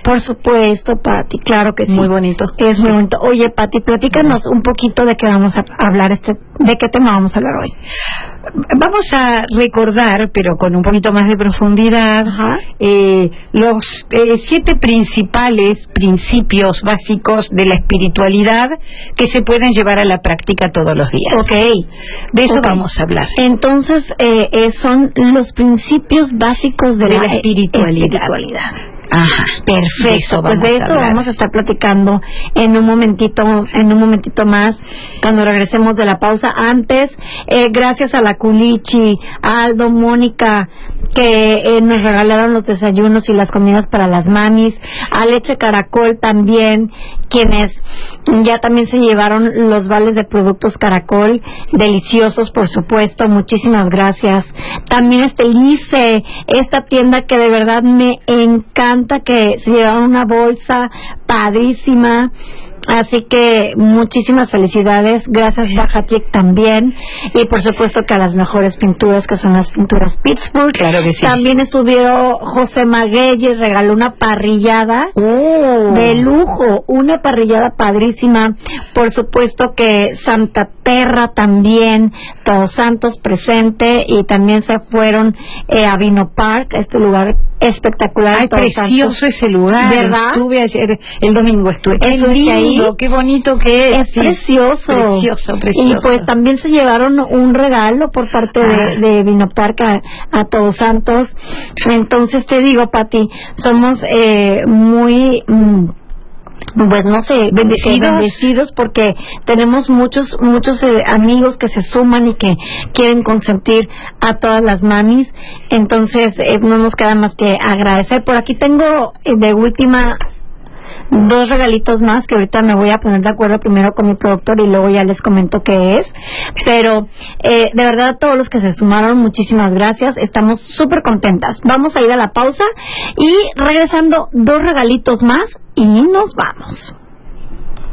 Por supuesto, Pati, claro que sí. Muy bonito. Es muy bonito. Oye, Pati, platícanos un poquito de qué vamos a hablar, de qué tema vamos a hablar hoy. Vamos a recordar, pero con un poquito más de profundidad, los 7 principales principios básicos de la espiritualidad que se pueden llevar a la práctica todos los días. Ok. De eso vamos a hablar. Entonces, son los principios básicos de la espiritualidad. Ajá, perfecto. Pues de esto vamos a estar platicando en un momentito más, cuando regresemos de la pausa. Antes, gracias a la Culichi, a Aldo, Mónica, que nos regalaron los desayunos y las comidas para las mamis, a Leche Caracol también, quienes ya también se llevaron los vales de productos Caracol, deliciosos, por supuesto. Muchísimas gracias. También Lice, esta tienda que de verdad me encanta, que se llevaron una bolsa padrísima. Así que muchísimas felicidades. Gracias, Baja Chic, también. Y por supuesto que a las mejores pinturas, que son las pinturas Pittsburgh. Claro que sí. También estuvieron José Magueyes, regaló una parrillada de lujo, una parrillada padrísima. Por supuesto que Santa Terra también, Todos Santos presente, y también se fueron a Vino Park, este lugar espectacular. Ay, precioso Santos. Ese lugar, ¿verdad? Estuve ayer, el domingo estuve. Qué lindo, qué bonito que es. Es precioso. Precioso. Y pues también se llevaron un regalo por parte de Vino Park a Todos Santos. Entonces te digo, Pati, somos muy... pues no sé, bendecidos porque tenemos muchos amigos que se suman y que quieren consentir a todas las mamis. Entonces no nos queda más que agradecer. Por aquí tengo de última 2 regalitos más que ahorita me voy a poner de acuerdo primero con mi productor y luego ya les comento qué es. Pero de verdad, a todos los que se sumaron, muchísimas gracias. Estamos súper contentas. Vamos a ir a la pausa y regresando 2 regalitos más y nos vamos.